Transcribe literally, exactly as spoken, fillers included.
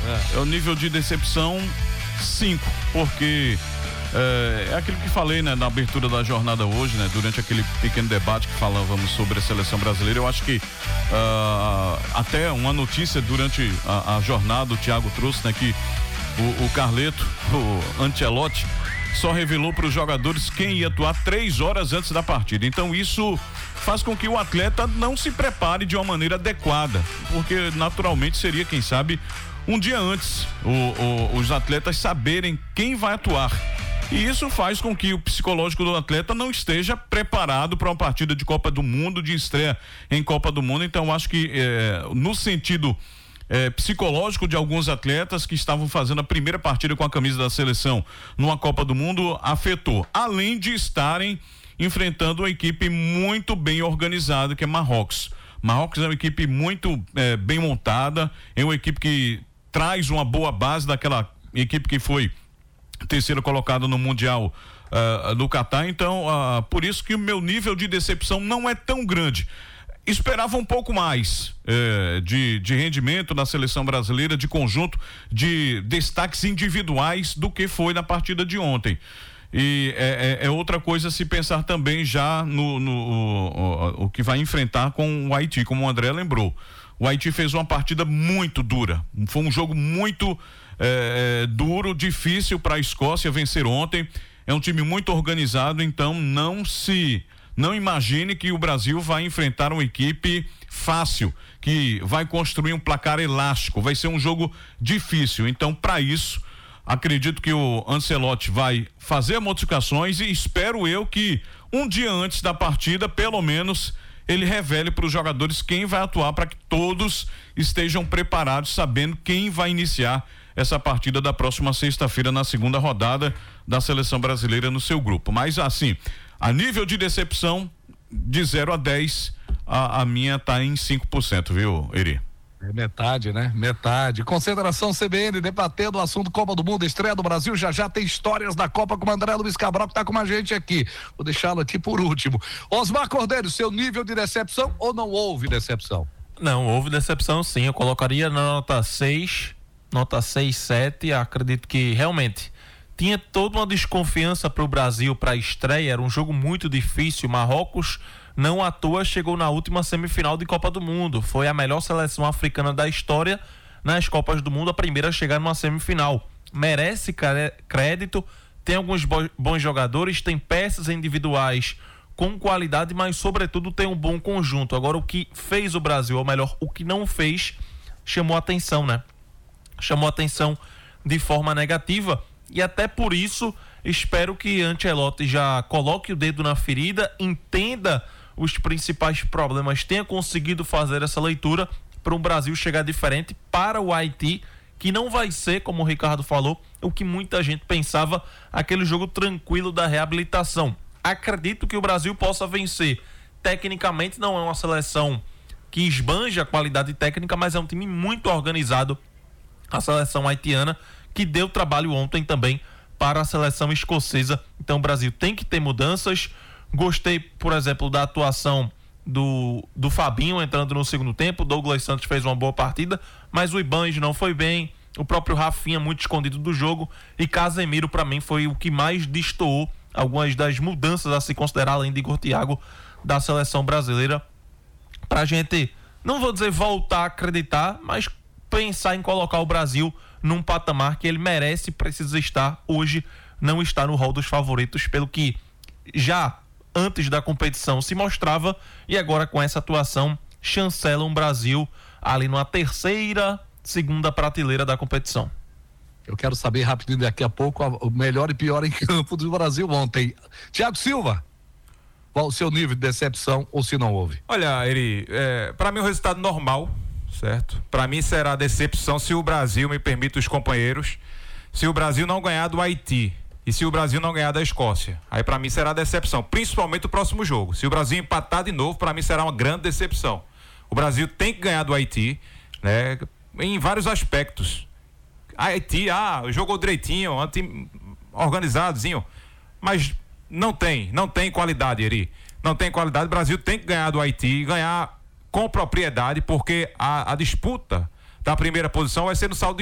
É, é o nível de decepção cinco, porque é, é aquilo que falei, né, na abertura da jornada hoje, né, durante aquele pequeno debate que falávamos sobre a seleção brasileira. Eu acho que uh, até uma notícia durante a, a jornada, o Thiago trouxe, né, que o, o Carleto, o Ancelotti, só revelou para os jogadores quem ia atuar três horas antes da partida. Então isso faz com que o atleta não se prepare de uma maneira adequada, porque naturalmente seria, quem sabe, um dia antes o, o, os atletas saberem quem vai atuar. E isso faz com que o psicológico do atleta não esteja preparado para uma partida de Copa do Mundo, de estreia em Copa do Mundo. Então acho que é, no sentido É, psicológico de alguns atletas que estavam fazendo a primeira partida com a camisa da seleção numa Copa do Mundo, afetou, além de estarem enfrentando uma equipe muito bem organizada, que é Marrocos. Marrocos é uma equipe muito é, bem montada, é uma equipe que traz uma boa base daquela equipe que foi terceiro colocado no Mundial uh, do Catar. Então uh, por isso que o meu nível de decepção não é tão grande. Esperava um pouco mais eh, de, de rendimento na seleção brasileira, de conjunto, de destaques individuais do que foi na partida de ontem. E é, é, é outra coisa se pensar também já no, no o, o, o que vai enfrentar com o Haiti, como o André lembrou. O Haiti fez uma partida muito dura, foi um jogo muito eh, duro, difícil para a Escócia vencer ontem. É um time muito organizado, então não se... Não imagine que o Brasil vai enfrentar uma equipe fácil, que vai construir um placar elástico, vai ser um jogo difícil. Então, para isso, acredito que o Ancelotti vai fazer modificações e espero eu que um dia antes da partida, pelo menos, ele revele para os jogadores quem vai atuar, para que todos estejam preparados, sabendo quem vai iniciar essa partida da próxima sexta-feira, na segunda rodada da seleção brasileira no seu grupo. Mas assim, a nível de decepção, de zero a dez, a, a minha tá em cinco por cento, viu, Eri? É metade, né? Metade. Concentração C B N, debatendo o assunto Copa do Mundo, estreia do Brasil. Já já tem histórias da Copa com o André Luiz Cabral, que tá com a gente aqui. Vou deixá-lo aqui por último. Osmar Cordeiro, seu nível de decepção ou não houve decepção? Não, houve decepção sim. Eu colocaria na nota seis, nota seis, sete. Acredito que realmente tinha toda uma desconfiança para o Brasil para a estreia. Era um jogo muito difícil. Marrocos, não à toa, chegou na última semifinal de Copa do Mundo. Foi a melhor seleção africana da história nas Copas do Mundo, a primeira a chegar numa semifinal. Merece crédito, tem alguns bons jogadores, tem peças individuais com qualidade, mas sobretudo tem um bom conjunto. Agora, o que fez o Brasil, ou melhor, o que não fez, chamou atenção, né? Chamou atenção de forma negativa. E até por isso, espero que Ancelotti já coloque o dedo na ferida, entenda os principais problemas, tenha conseguido fazer essa leitura para o Brasil chegar diferente para o Haiti, que não vai ser, como o Ricardo falou, o que muita gente pensava, aquele jogo tranquilo da reabilitação. Acredito que o Brasil possa vencer. Tecnicamente não é uma seleção que esbanja a qualidade técnica, mas é um time muito organizado, a seleção haitiana, que deu trabalho ontem também para a seleção escocesa. Então o Brasil tem que ter mudanças. Gostei, por exemplo, da atuação do, do Fabinho entrando no segundo tempo. Douglas Santos fez uma boa partida, mas o Ibanez não foi bem. O próprio Rafinha muito escondido do jogo, e Casemiro para mim foi o que mais destoou algumas das mudanças a se considerar, além de Igor Thiago, da seleção brasileira, pra gente, não vou dizer voltar a acreditar, mas pensar em colocar o Brasil num patamar que ele merece e precisa estar. Hoje não está no rol dos favoritos, pelo que já antes da competição se mostrava, e agora com essa atuação chancela um Brasil ali numa terceira, segunda prateleira da competição. Eu quero saber rapidinho daqui a pouco o melhor e pior em campo do Brasil ontem. Thiago Silva, qual o seu nível de decepção, ou se não houve? Olha, Eri, é, para mim o resultado normal, certo? Para mim será decepção se o Brasil, me permite os companheiros, se o Brasil não ganhar do Haiti e se o Brasil não ganhar da Escócia. Aí para mim será decepção, principalmente o próximo jogo. Se o Brasil empatar de novo, para mim será uma grande decepção. O Brasil tem que ganhar do Haiti, né? Em vários aspectos. Haiti, ah, jogou direitinho, anti, organizadozinho, mas não tem, não tem qualidade, Eri. Não tem qualidade. O Brasil tem que ganhar do Haiti, ganhar com propriedade, porque a, a disputa da primeira posição vai ser no saldo